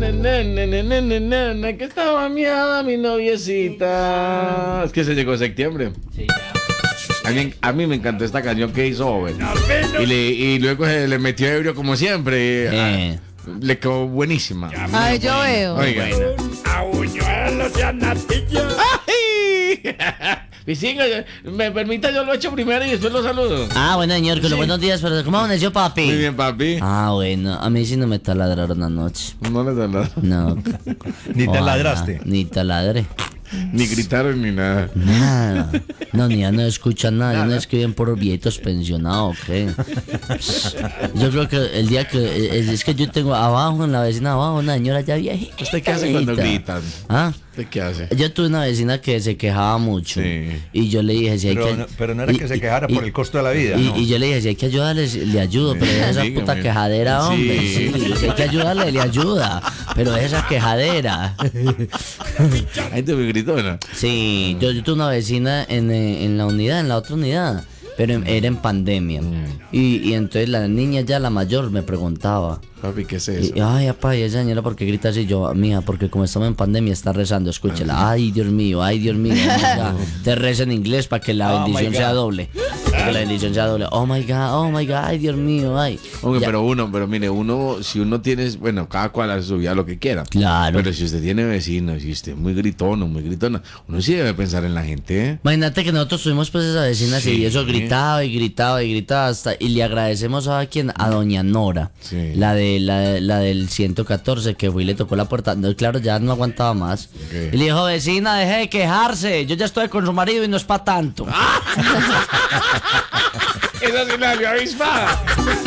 que estaba miada mi noviecita. Es que se llegó septiembre. Sí, ya. A mí me encantó esta canción que hizo Over. Y luego se le metió ebrio como siempre. Le quedó buenísima. Ay, yo veo. Oiga. A buñuelos y a natillas. ¡Ay! Pisinga, me permita, yo lo echo primero y después lo saludo. Bueno, señor, con los buenos días, pero ¿cómo amaneció, papi? Muy bien, papi. Bueno, a mí sí no me taladraron anoche. No le da nada. No. Ni te Ojalá, ladraste. Ni taladré. Ni gritaron ni nada. Nada. No, ni ya no escuchan nada. Ya no escriben por viejitos pensionados, ¿qué? Yo creo que el día que... Es que yo tengo abajo, en la vecina abajo, una señora ya viejita. ¿Usted qué hace cuando gritan? ¿Usted qué hace? Yo tuve una vecina que se quejaba mucho. Sí. Y yo le dije, si hay Pero no era que se quejara por el costo de la vida, ¿no? Y yo le dije, si hay que ayudarle, le ayudo. Pero esa dígame. puta quejadera, hombre. Sí. Sí, si hay que ayudarle, le ayuda. Pero esa quejadera. Ahí te me gritó, ¿no? Sí, yo tuve una vecina en la unidad, en la otra unidad. Pero era en pandemia. Y entonces la niña ya, la mayor, me preguntaba. Papi, ¿qué es eso? Ay, papá, y esa señora, ¿por qué grita así? Yo, mija, porque como estamos en pandemia, está rezando, escúchela. Ay, Dios mío, ay, Dios mío. Ya, te reza en inglés para que la bendición sea doble. Para que la bendición sea doble. Oh my God, ay, Dios mío, ay. Hombre, Ya. pero mire, si uno tiene, bueno, cada cual hace su vida lo que quiera. Claro. Pero si usted tiene vecinos, si usted es muy gritón o muy gritona, uno sí debe pensar en la gente, ¿eh? Imagínate que nosotros tuvimos pues esa vecina así, Sí. y eso gritaba hasta, y le agradecemos a quién, a doña Nora, Sí. la del 114, que fue y le tocó la puerta. No, claro, ya no aguantaba más. Ok. Y le dijo, vecina, deje de quejarse, yo ya estoy con su marido y no es para tanto. Esa sí la había avispada.